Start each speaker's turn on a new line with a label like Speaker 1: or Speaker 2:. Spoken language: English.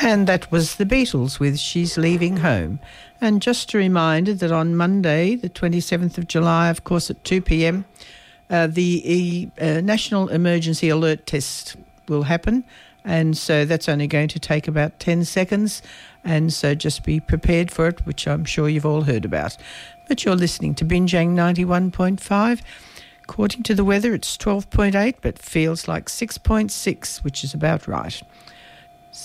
Speaker 1: And that was the Beatles with She's Leaving Home. And just a reminder that on Monday, the 27th of July, of course, at 2 p.m, the National Emergency Alert Test will happen. And so that's only going to take about 10 seconds. And so just be prepared for it, which I'm sure you've all heard about. But you're listening to Binjang 91.5. According to the weather, it's 12.8, but feels like 6.6, which is about right.